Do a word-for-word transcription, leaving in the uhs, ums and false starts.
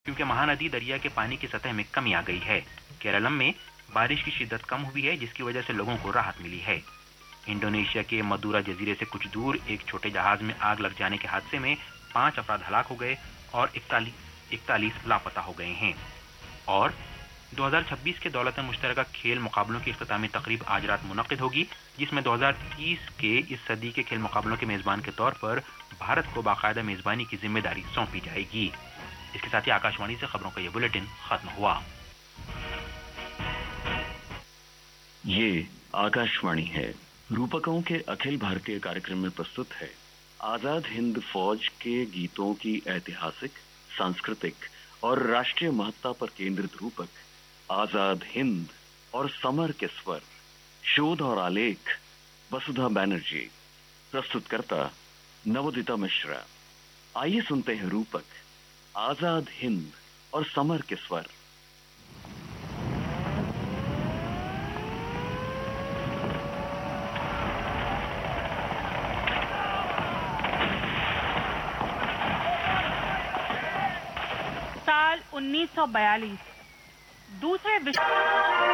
क्योंकि महानदी दरिया के पानी की सतह में कमी आ गई है। केरलम में बारिश की शिद्दत कम हुई है, जिसकी वजह से लोगों को राहत मिली है। इंडोनेशिया के मदुरा जजीरे से कुछ दूर एक छोटे जहाज में आग लग जाने के हादसे में पांच अफराद हलाक हो गए और इकतालीस लापता हो गए हैं। और दो हज़ार छब्बीस के दौलत मुश्तरका खेल मुकाबलों की इख्तितामी तकरीब आज रात मुनक्किद होगी, जिसमें दो हज़ार तीस के इस सदी के खेल मुकाबलों के मेज़बान के तौर पर भारत को बाकायदा मेज़बानी की जिम्मेदारी सौंपी जाएगी। इसके साथ ही आकाशवाणी से खबरों का यह बुलेटिन खत्म हुआ। ये आकाशवाणी है। रूपकों के अखिल भारतीय कार्यक्रम में प्रस्तुत है आजाद हिंद फौज के गीतों की ऐतिहासिक, सांस्कृतिक और राष्ट्रीय महत्ता पर केंद्रित रूपक आजाद हिंद और समर के स्वर। शोध और आलेख वसुधा बैनर्जी। प्रस्तुतकर्ता नवोदिता मिश्रा। आइए सुनते हैं रूपक आजाद हिंद और समर के स्वर। साल उन्नीस सौ बयालीस, दूसरे विश्व